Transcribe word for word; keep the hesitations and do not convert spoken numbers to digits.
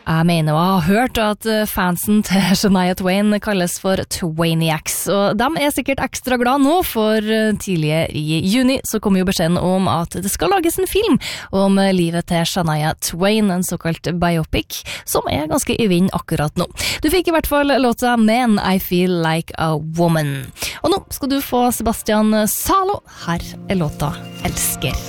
Jeg mener å ha hørt at fansen til Shania Twain kalles for Twainiacs, og de er sikkert ekstra glad nå, for tidligere i juni så kom jo beskjeden om at det skal lages en film om livet til Shania Twain, en såkalt biopic, som er ganske i vind akkurat nå. Du fikk i hvert fall låta Men I Feel Like a Woman. Og nå skal du få Sebastian Salo. Her er låta Elsker.